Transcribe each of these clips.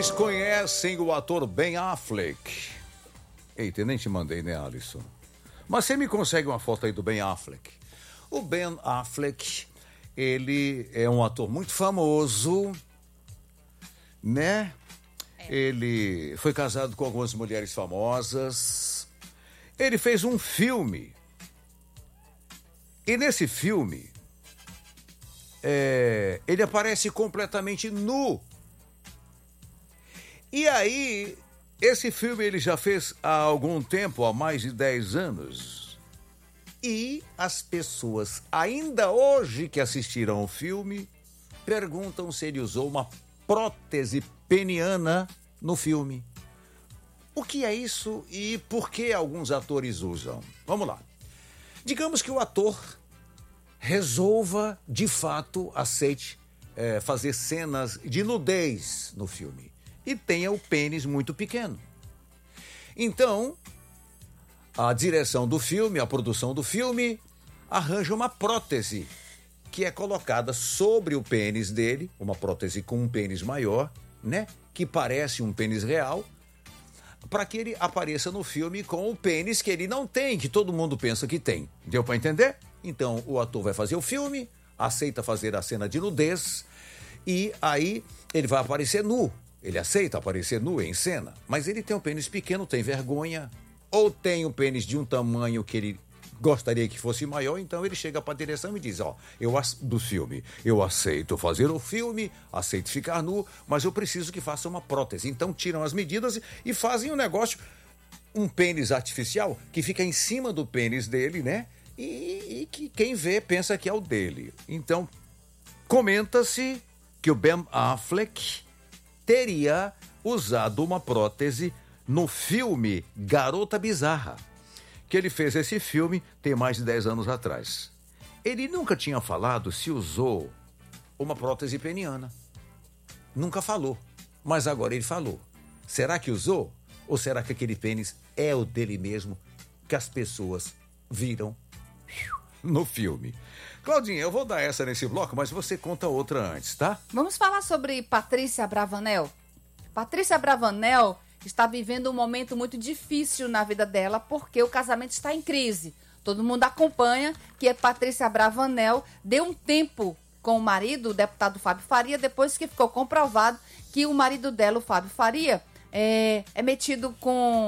Vocês conhecem o ator Ben Affleck? Eita, eu nem te mandei, né, Alisson? Mas você me consegue uma foto aí do Ben Affleck? O Ben Affleck, ele é um ator muito famoso, né? Ele foi casado com algumas mulheres famosas. Ele fez um filme. E nesse filme, ele aparece completamente nu. E aí, esse filme ele já fez há algum tempo, há mais de 10 anos. E as pessoas, ainda hoje que assistiram ao filme, perguntam se ele usou uma prótese peniana no filme. O que é isso e por que alguns atores usam? Vamos lá. Digamos que o ator resolva, de fato, aceite fazer cenas de nudez no filme e tenha o pênis muito pequeno. Então, a direção do filme, a produção do filme, arranja uma prótese que é colocada sobre o pênis dele, uma prótese com um pênis maior, né? Que parece um pênis real, para que ele apareça no filme com o pênis que ele não tem, que todo mundo pensa que tem. Deu para entender? Então, o ator vai fazer o filme, aceita fazer a cena de nudez e aí ele vai aparecer nu. Ele aceita aparecer nu em cena, mas ele tem um pênis pequeno, tem vergonha, ou tem um pênis de um tamanho que ele gostaria que fosse maior, então ele chega para a direção e diz, do filme, eu aceito fazer o filme, aceito ficar nu, mas eu preciso que faça uma prótese. Então tiram as medidas e fazem um negócio, um pênis artificial que fica em cima do pênis dele, né? E que quem vê pensa que é o dele. Então, comenta-se que o Ben Affleck teria usado uma prótese no filme Garota Bizarra, que ele fez esse filme tem mais de 10 anos atrás. Ele nunca tinha falado se usou uma prótese peniana. Nunca falou, mas agora ele falou. Será que usou? Ou será que aquele pênis é o dele mesmo que as pessoas viram no filme? Claudinha, eu vou dar essa nesse bloco, mas você conta outra antes, tá? Vamos falar sobre Patrícia Abravanel. Patrícia Abravanel está vivendo um momento muito difícil na vida dela, porque o casamento está em crise. Todo mundo acompanha que a Patrícia Abravanel deu um tempo com o marido, o deputado Fábio Faria, depois que ficou comprovado que o marido dela, o Fábio Faria, é metido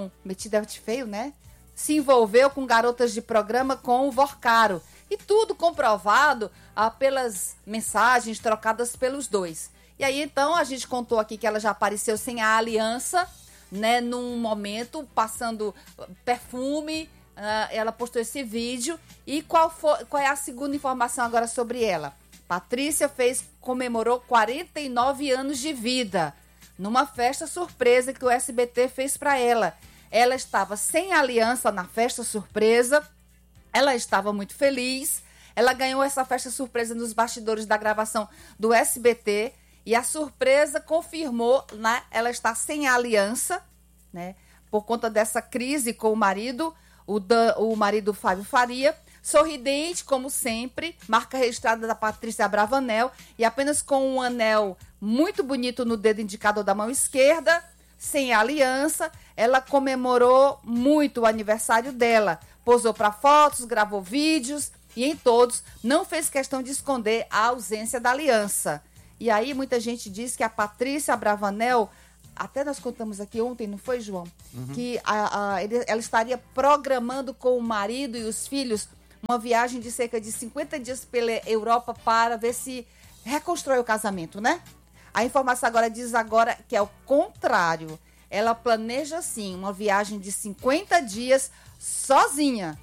é feio, né? Se envolveu com garotas de programa com o Vorcaro. E tudo comprovado pelas mensagens trocadas pelos dois. E aí, então, a gente contou aqui que ela já apareceu sem a aliança, né? Num momento, passando perfume, ela postou esse vídeo. E qual é a segunda informação agora sobre ela? Patrícia comemorou 49 anos de vida, numa festa surpresa que o SBT fez para ela. Ela estava sem aliança na festa surpresa. Ela estava muito feliz, ela ganhou essa festa surpresa nos bastidores da gravação do SBT e a surpresa confirmou, né, ela está sem a aliança, né, por conta dessa crise com o marido, o marido Fábio Faria, sorridente como sempre, marca registrada da Patrícia Abravanel e apenas com um anel muito bonito no dedo indicador da mão esquerda, sem a aliança, ela comemorou muito o aniversário dela. Posou para fotos, gravou vídeos e em todos não fez questão de esconder a ausência da aliança. E aí muita gente diz que a Patrícia Abravanel, até nós contamos aqui ontem, não foi, João? Uhum. Que ela estaria programando com o marido e os filhos uma viagem de cerca de 50 dias pela Europa para ver se reconstrói o casamento, né? A informação agora diz que é o contrário. Ela planeja, sim, uma viagem de 50 dias sozinha.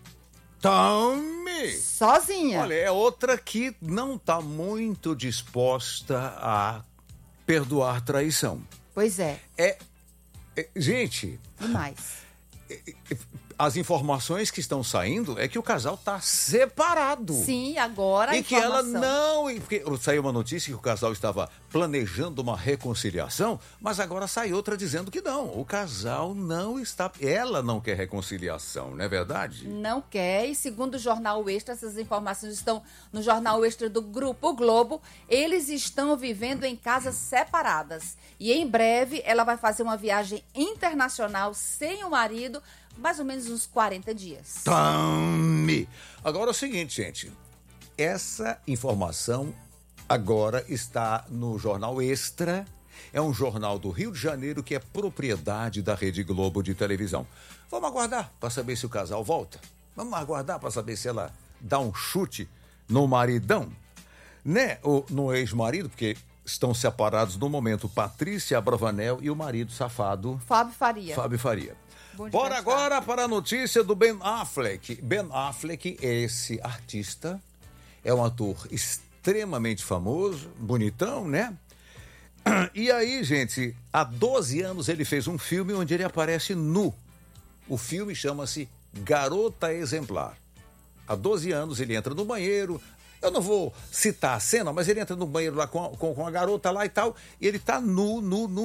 Tome! Sozinha. Olha, é outra que não está muito disposta a perdoar traição. Pois é. Gente... E mais? as informações que estão saindo é que o casal está separado. Sim, agora a E que ela informação. não... Porque saiu uma notícia que o casal estava planejando uma reconciliação, mas agora sai outra dizendo que não. O casal não está... Ela não quer reconciliação, não é verdade? Não quer, e segundo o Jornal Extra, essas informações estão no Jornal Extra do Grupo Globo, eles estão vivendo em casas separadas. E em breve ela vai fazer uma viagem internacional sem o marido, mais ou menos uns 40 dias. Tame! Agora é o seguinte, gente. Essa informação agora está no Jornal Extra. É um jornal do Rio de Janeiro que é propriedade da Rede Globo de televisão. Vamos aguardar para saber se o casal volta. Vamos aguardar para saber se ela dá um chute no maridão, né? Ou no ex-marido, porque estão separados no momento Patrícia Abravanel e o marido safado Fábio Faria. Fábio Faria. Bom de Bora gastar. agora para a notícia do Ben Affleck. Ben Affleck é esse artista, é um ator extremamente famoso, bonitão, né? E aí, gente, há 12 anos ele fez um filme onde ele aparece nu. O filme chama-se Garota Exemplar. Há 12 anos ele entra no banheiro. Eu não vou citar a cena, mas ele entra no banheiro lá com a garota lá e tal, e ele tá nu.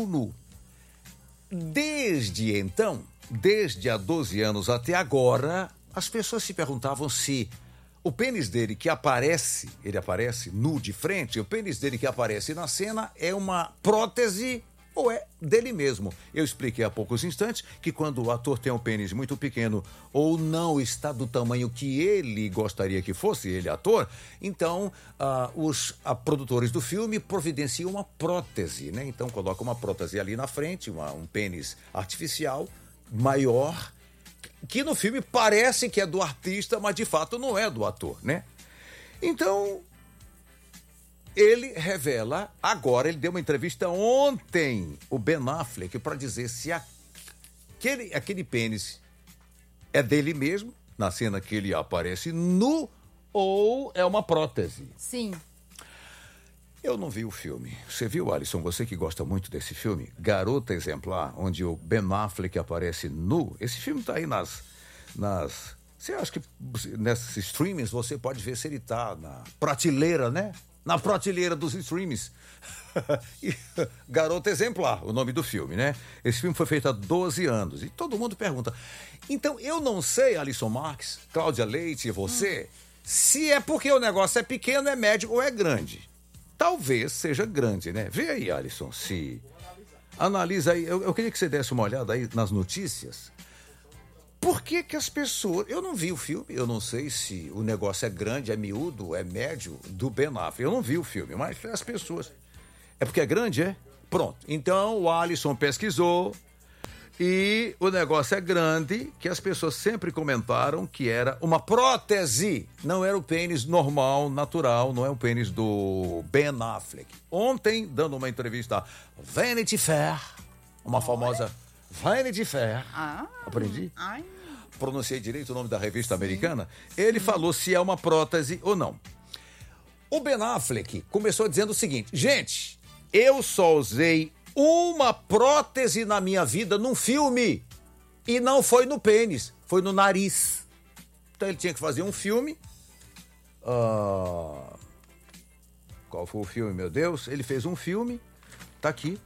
Desde então, desde há 12 anos até agora, as pessoas se perguntavam se o pênis dele que aparece, ele aparece nu de frente, o pênis dele que aparece na cena é uma prótese ou é dele mesmo. Eu expliquei há poucos instantes que quando o ator tem um pênis muito pequeno ou não está do tamanho que ele gostaria que fosse, ele ator, então os produtores do filme providenciam uma prótese, né? Então coloca uma prótese ali na frente, um pênis artificial maior, que no filme parece que é do artista, mas de fato não é do ator, né? Então, ele revela, agora, ele deu uma entrevista ontem, o Ben Affleck, para dizer se aquele pênis é dele mesmo, na cena que ele aparece nu, ou é uma prótese. Sim. Eu não vi o filme. Você viu, Alisson? Você que gosta muito desse filme, Garota Exemplar, onde o Ben Affleck aparece nu. Esse filme tá aí nas... Você acha que nesses streamings você pode ver se ele tá na prateleira, né? Na prateleira dos streamings. Garota Exemplar, o nome do filme, né? Esse filme foi feito há 12 anos. E todo mundo pergunta. Então, eu não sei, Alisson Marques, Cláudia Leite e você, se é porque o negócio é pequeno, é médio ou é grande. Talvez seja grande, né? Vê aí, Alisson, se... Analisa aí. Eu queria que você desse uma olhada aí nas notícias. Por que as pessoas... Eu não vi o filme, eu não sei se o negócio é grande, é miúdo, é médio, do Ben Affleck. Eu não vi o filme, mas as pessoas... É porque é grande, é? Pronto. Então, o Alisson pesquisou e o negócio é grande, que as pessoas sempre comentaram que era uma prótese. Não era o pênis normal, natural, não é o pênis do Ben Affleck. Ontem, dando uma entrevista a Vanity Fair, uma famosa Vanity Fair, aprendi? Pronunciei direito o nome da revista americana. Ele falou se é uma prótese ou não. O Ben Affleck começou dizendo o seguinte: gente, eu só usei uma prótese na minha vida num filme. E não foi no pênis, foi no nariz. Então ele tinha que fazer um filme. Qual foi o filme, meu Deus? Ele fez um filme. Tá aqui.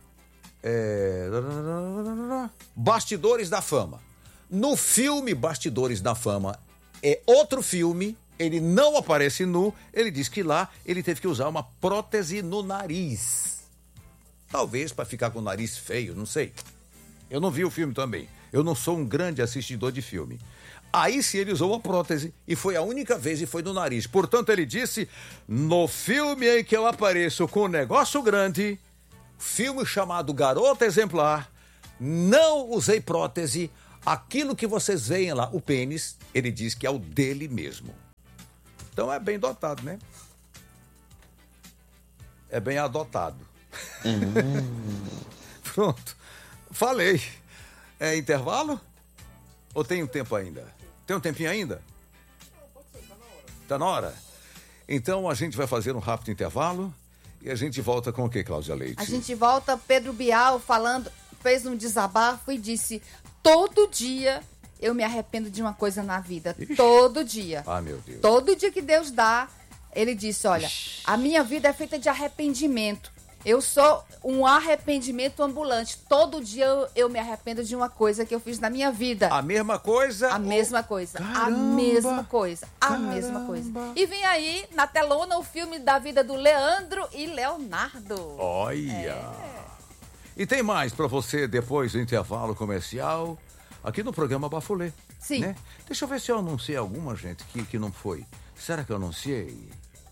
Bastidores da Fama. No filme Bastidores da Fama é outro filme. Ele não aparece nu. Ele diz que lá ele teve que usar uma prótese no nariz. Talvez para ficar com o nariz feio, não sei. Eu não vi o filme também. Eu não sou um grande assistidor de filme. Aí sim ele usou uma prótese e foi a única vez e foi no nariz. Portanto, ele disse, no filme em que eu apareço com um negócio grande, filme chamado Garota Exemplar, não usei prótese. Aquilo que vocês veem lá, o pênis, ele diz que é o dele mesmo. Então é bem dotado, né? É bem adotado. Pronto. Falei. É intervalo? Ou tem um tempo ainda? Tem um tempinho ainda? Tá na hora? Então a gente vai fazer um rápido intervalo e a gente volta com o que, Cláudia Leite? A gente volta, Pedro Bial falando, fez um desabafo e disse, todo dia eu me arrependo de uma coisa na vida. Ixi. Todo dia. Ah, meu Deus. Todo dia que Deus dá, ele disse, olha, a minha vida é feita de arrependimento. Eu sou um arrependimento ambulante. Todo dia eu me arrependo de uma coisa que eu fiz na minha vida. A mesma coisa? A mesma coisa. Caramba, a mesma coisa. A mesma coisa. E vem aí, na telona, o filme da vida do Leandro e Leonardo. Olha! E tem mais pra você depois do intervalo comercial, aqui no programa Bafulê. Sim. Né? Deixa eu ver se eu anunciei alguma, gente, que não foi. Será que eu anunciei?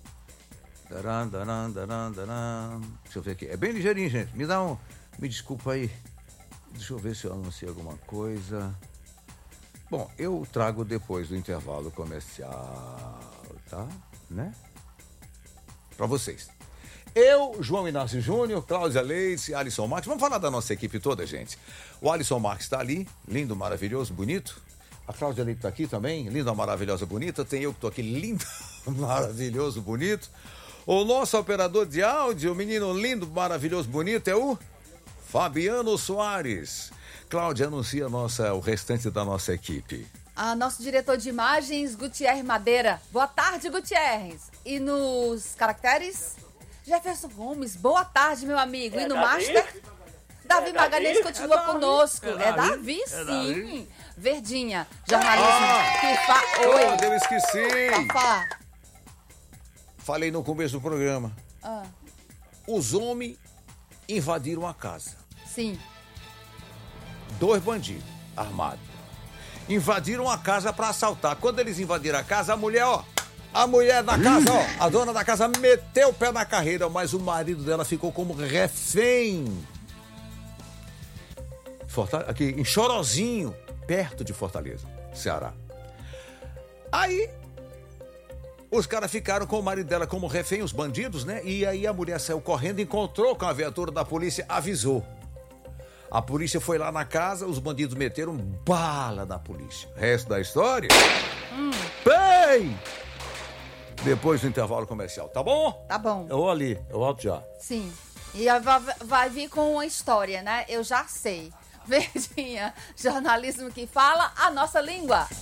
Deixa eu ver aqui. É bem ligeirinho, gente. Me desculpa aí. Deixa eu ver se eu anunciei alguma coisa. Bom, eu trago depois do intervalo comercial, tá? Né? Pra vocês. Eu, João Inácio Júnior, Cláudia Leite, Alisson Marques. Vamos falar da nossa equipe toda, gente. O Alisson Marques está ali, lindo, maravilhoso, bonito. A Cláudia Leite está aqui também, linda, maravilhosa, bonita. Tem eu que estou aqui, lindo, maravilhoso, bonito. O nosso operador de áudio, menino lindo, maravilhoso, bonito, é o Fabiano Soares. Cláudia, anuncia o restante da nossa equipe. Nosso diretor de imagens, Gutierrez Madeira. Boa tarde, Gutierrez. E nos caracteres, Jefferson Gomes. Boa tarde, meu amigo. E no Master, Davi Magalhães continua conosco. É Davi, sim. Davi. Verdinha, jornalismo que Oi. Eu esqueci. Fafá. Falei no começo do programa. Os homens invadiram a casa. Sim. 2 bandidos armados. Invadiram a casa para assaltar. Quando eles invadiram a casa, a mulher da casa, a dona da casa meteu o pé na carreira, mas o marido dela ficou como refém. Aqui em Chorozinho, perto de Fortaleza, Ceará. Aí os caras ficaram com o marido dela como refém, os bandidos, né? E aí a mulher saiu correndo, encontrou com a viatura da polícia, avisou. A polícia foi lá na casa, os bandidos meteram bala na polícia. Resto da história? Bem! Depois do intervalo comercial, tá bom? Tá bom. Eu vou ali, eu volto já. Sim. E vai vir com uma história, né? Eu já sei. Verdinha, jornalismo que fala a nossa língua.